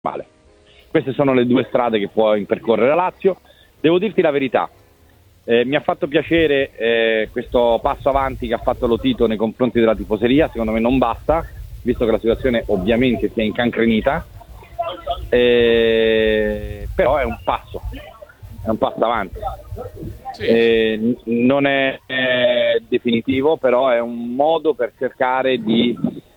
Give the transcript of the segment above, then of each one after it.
male. Queste sono le due strade che può percorrere la Lazio. Devo dirti la verità, mi ha fatto piacere questo passo avanti che ha fatto Lotito nei confronti della tifoseria. Secondo me non basta, visto che la situazione ovviamente si è incancrenita, però è un passo avanti. Sì. Non è definitivo, però è un modo per cercare di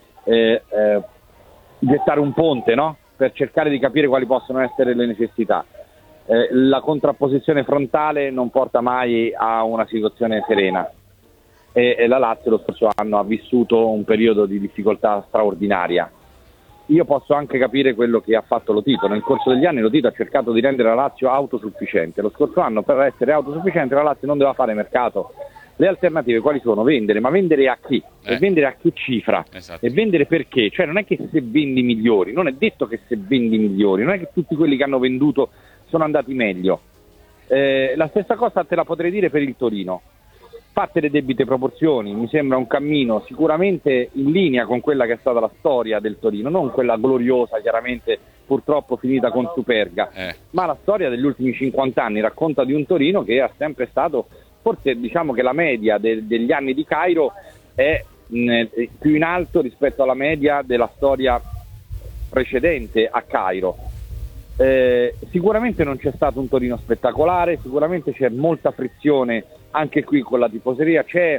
gettare un ponte, no? Per cercare di capire quali possono essere le necessità. La contrapposizione frontale non porta mai a una situazione serena e la Lazio lo scorso anno ha vissuto un periodo di difficoltà straordinaria. Io posso anche capire quello che ha fatto Lotito. Nel corso degli anni Lotito ha cercato di rendere la Lazio autosufficiente. Lo scorso anno, per essere autosufficiente, la Lazio non doveva fare mercato. Le alternative quali sono? Vendere, ma vendere a chi? E vendere a che cifra? Esatto. E vendere perché? Cioè non è che se vendi migliori, non è detto che se vendi migliori, non è che tutti quelli che hanno venduto sono andati meglio. La stessa cosa te la potrei dire per il Torino. Fatte le debite proporzioni, mi sembra un cammino sicuramente in linea con quella che è stata la storia del Torino, non quella gloriosa, chiaramente purtroppo finita con Superga, ma la storia degli ultimi 50 anni racconta di un Torino che è sempre stato, forse diciamo che la media degli anni di Cairo è più in alto rispetto alla media della storia precedente a Cairo. Sicuramente non c'è stato un Torino spettacolare, sicuramente c'è molta frizione anche qui con la tifoseria, c'è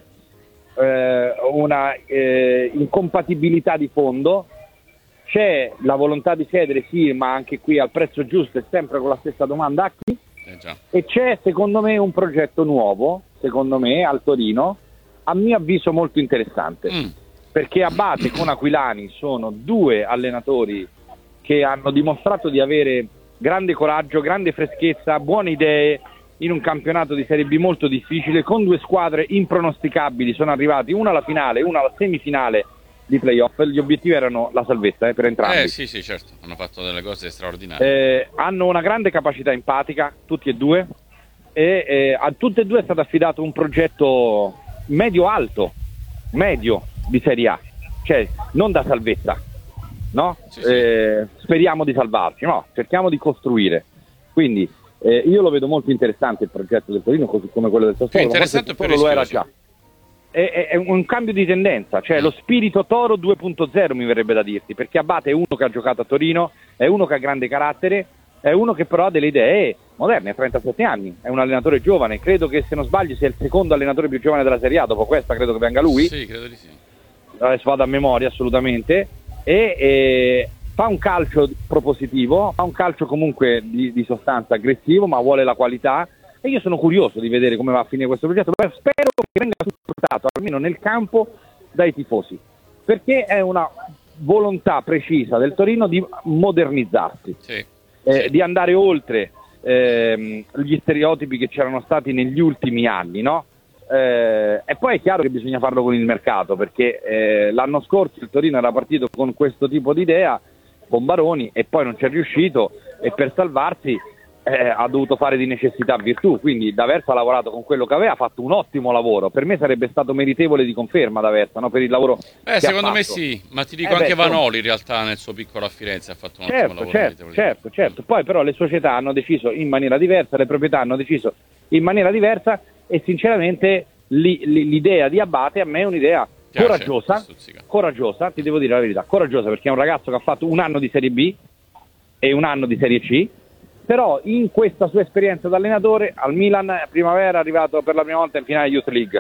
una incompatibilità di fondo, c'è la volontà di cedere, sì, ma anche qui al prezzo giusto e sempre con la stessa domanda a chi? E c'è secondo me un progetto nuovo, secondo me al Torino, a mio avviso molto interessante, perché Abate con Aquilani sono due allenatori che hanno dimostrato di avere grande coraggio, grande freschezza, buone idee in un campionato di Serie B molto difficile, con due squadre impronosticabili. Sono arrivati una alla finale, una alla semifinale di playoff. Gli obiettivi erano la salvezza per entrambi. Sì, certo, hanno fatto delle cose straordinarie. Hanno una grande capacità empatica, tutti e due, e a tutti e due è stato affidato un progetto medio-alto, medio di Serie A, cioè non da salvezza. No? Sì. Speriamo di salvarci, no, cerchiamo di costruire. Quindi io lo vedo molto interessante il progetto del Torino, così come quello del Sassuolo. Interessante per lo era già. È un cambio di tendenza, cioè lo spirito Toro 2.0 mi verrebbe da dirti, perché Abate è uno che ha giocato a Torino, è uno che ha grande carattere, è uno che però ha delle idee moderne, ha 37 anni, è un allenatore giovane, credo che se non sbaglio sia il secondo allenatore più giovane della Serie A, dopo questa credo che venga lui. Sì, credo di sì. Adesso vado a memoria assolutamente. E fa un calcio propositivo, fa un calcio comunque di sostanza aggressivo, ma vuole la qualità, e io sono curioso di vedere come va a finire questo progetto. Spero che venga supportato almeno nel campo dai tifosi, perché è una volontà precisa del Torino di modernizzarsi, di andare oltre gli stereotipi che c'erano stati negli ultimi anni, no? E poi è chiaro che bisogna farlo con il mercato, perché l'anno scorso il Torino era partito con questo tipo di idea con Baroni e poi non ci è riuscito, e per salvarsi ha dovuto fare di necessità virtù. Quindi D'Aversa ha lavorato con quello che aveva, ha fatto un ottimo lavoro. Per me sarebbe stato meritevole di conferma D'Aversa, no? Per il lavoro che secondo ha me fatto. sì, ma ti dico anche Vanoli in realtà nel suo piccolo a Firenze ha fatto un ottimo lavoro. Certo. Poi però le società hanno deciso in maniera diversa, le proprietà hanno deciso in maniera diversa, e sinceramente l'idea di Abate a me è un'idea coraggiosa, ti devo dire la verità, coraggiosa, perché è un ragazzo che ha fatto un anno di Serie B e un anno di Serie C, però in questa sua esperienza da allenatore al Milan primavera è arrivato per la prima volta in finale Youth League.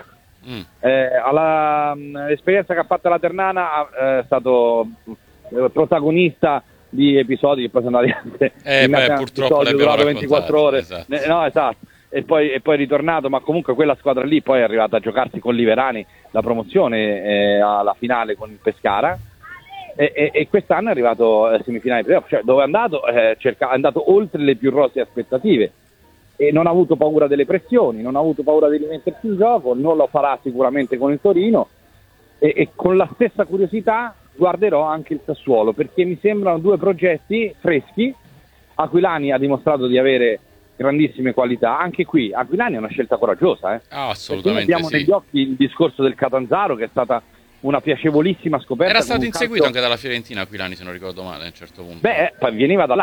L'esperienza che ha fatto alla Ternana è stato protagonista di episodi che poi sono andati purtroppo è durato 24 ore. Esatto. E poi è ritornato, ma comunque quella squadra lì poi è arrivata a giocarsi con Liverani la promozione alla finale con il Pescara, e quest'anno è arrivato alle semifinali playoff, cioè dove è andato è andato oltre le più rosee aspettative, e non ha avuto paura delle pressioni, non ha avuto paura di rimettersi in gioco, non lo farà sicuramente con il Torino, e con la stessa curiosità guarderò anche il Sassuolo, perché mi sembrano due progetti freschi. Aquilani ha dimostrato di avere grandissime qualità, anche qui Aquilani è una scelta coraggiosa, assolutamente. Abbiamo negli occhi il discorso del Catanzaro, che è stata una piacevolissima scoperta. Era stato inseguito anche dalla Fiorentina Aquilani, se non ricordo male, a un certo punto. Beh, poi veniva da là,